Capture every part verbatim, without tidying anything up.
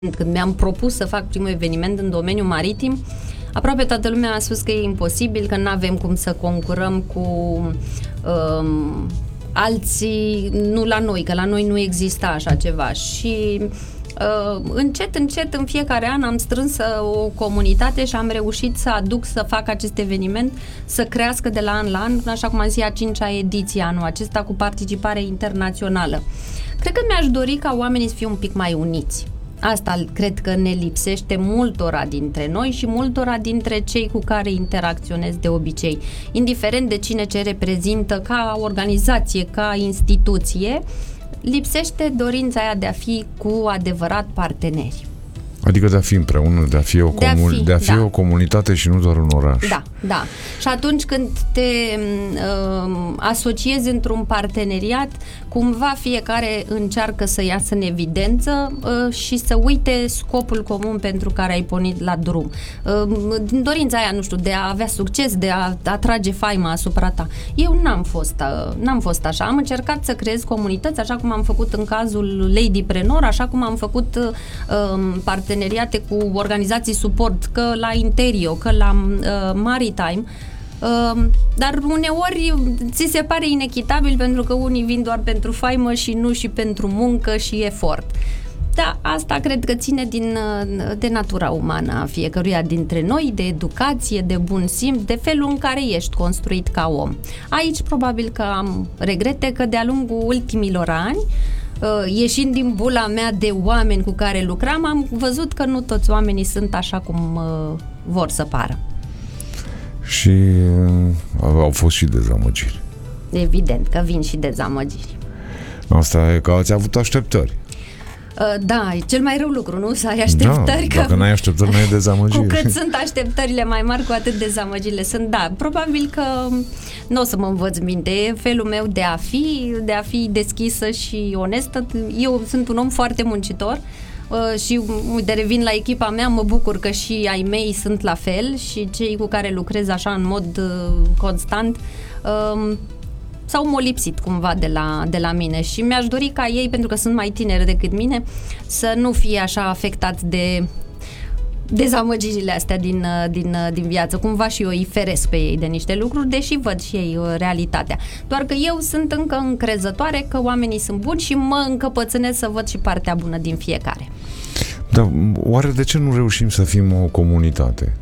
Când mi-am propus să fac primul eveniment în domeniul maritim, aproape toată lumea a spus că e imposibil, că nu avem cum să concurăm cu um, alții, nu la noi, că la noi nu exista așa ceva. Și uh, încet, încet, în fiecare an am strâns o comunitate și am reușit să aduc să fac acest eveniment, să crească de la an la an, așa cum am zis, a cincea ediție anul acesta cu participare internațională. Cred că mi-aș dori ca oamenii să fie un pic mai uniți. Asta cred că ne lipsește multora dintre noi și multora dintre cei cu care interacționez de obicei. Indiferent de cine ce reprezintă ca organizație, ca instituție, lipsește dorința aia de a fi cu adevărat parteneri. Adică de a fi împreună, de a fi o, de a comun- fi, de a fi da. o comunitate și nu doar un oraș. Da, da. Și atunci când te uh, asociezi într-un parteneriat, cumva fiecare încearcă să iasă în evidență uh, și să uite scopul comun pentru care ai pornit la drum. Uh, din dorința aia, nu știu, de a avea succes, de a atrage faima asupra ta. Eu n-am fost, uh, n-am fost așa. Am încercat să creez comunități, așa cum am făcut în cazul Ladypreneur, așa cum am făcut uh, parteneriate parteneriate cu organizații suport, că la Interio, că la uh, Maritime, uh, dar uneori ți se pare inechitabil pentru că unii vin doar pentru faimă și nu și pentru muncă și efort. Da, asta cred că ține din, de natura umană a fiecăruia dintre noi, de educație, de bun simț, de felul în care ești construit ca om. Aici probabil că am regrete că de-a lungul ultimilor ani, ieșind din bula mea de oameni cu care lucram, am văzut că nu toți oamenii sunt așa cum uh, vor să pară. Și uh, au fost și dezamăgiri. Evident că vin și dezamăgiri. Asta e că ați avut așteptări. Uh, da, e cel mai rău lucru, nu? Să ai așteptări. Da, dacă că n-ai așteptări, n-ai dezamăgiri. Cu cât sunt așteptările mai mari, cu atât dezamăgirile sunt. Da, probabil că nu o să mă învăț minte. E felul meu de a fi, de a fi deschisă și onestă. Eu sunt un om foarte muncitor uh, și, uite, revin la echipa mea, mă bucur că și ai mei sunt la fel și cei cu care lucrez așa în mod uh, constant uh, s-au molipsit cumva de la, de la mine și mi-aș dori ca ei, pentru că sunt mai tineri decât mine, să nu fie așa afectați de dezamăgirile astea din, din, din viață. Cumva și eu îi feresc pe ei de niște lucruri, deși văd și ei realitatea. Doar că eu sunt încă încrezătoare că oamenii sunt buni și mă încăpățânez să văd și partea bună din fiecare. Dar oare de ce nu reușim să fim o comunitate?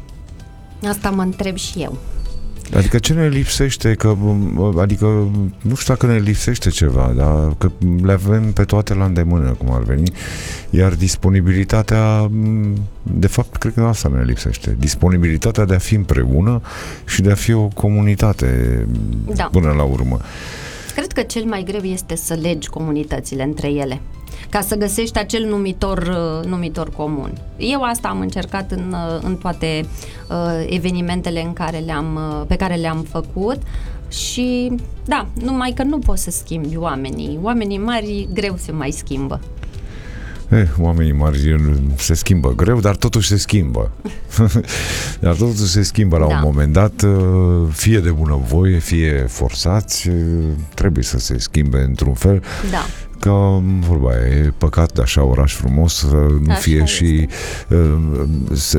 Asta mă întreb și eu. Adică ce ne lipsește, că, adică nu știu dacă ne lipsește ceva, dar că le avem pe toate la îndemână, cum ar veni, iar disponibilitatea, de fapt, cred că asta ne lipsește. Disponibilitatea de a fi împreună și de a fi o comunitate, da, până la urmă. Cred că cel mai greu este să legi comunitățile între ele, ca să găsești acel numitor, numitor comun. Eu asta am încercat în, în toate uh, evenimentele în care le-am, uh, pe care le-am făcut și da, numai că nu poți să schimbi oamenii. Oamenii mari greu se mai schimbă. Eh, oamenii mari se schimbă greu, dar totuși se schimbă. Dar totuși se schimbă la da. un moment dat, fie de bunăvoie, fie forțați, trebuie să se schimbe într-un fel. Da. Că, vorba aia, e păcat de așa oraș frumos să nu așa fie este. și să,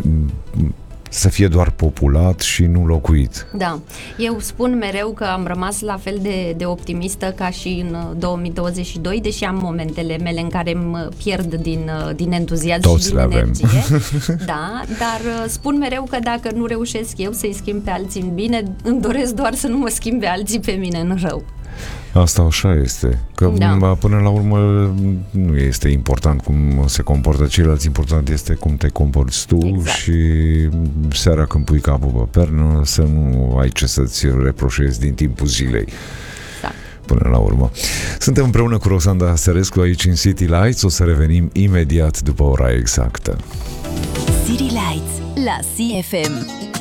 să fie doar populat și nu locuit. Da. Eu spun mereu că am rămas la fel de, de optimistă ca și în două mii douăzeci și doi, deși am momentele mele în care îmi pierd din, din entuziasm Toți și din le energie. avem. Da, dar spun mereu că dacă nu reușesc eu să-i schimb pe alții în bine, îmi doresc doar să nu mă schimbe alții pe mine în rău. Asta așa este, că da. până la urmă nu este important cum se comportă ceilalți, important este cum te comporți tu, exact. Și seara când pui capul pe pernă să nu ai ce să-ți reproșezi din timpul zilei. Da. Până la urmă. Suntem împreună cu Roxanda Sărescu aici în City Lights, o să revenim imediat după ora exactă. City Lights la C F M.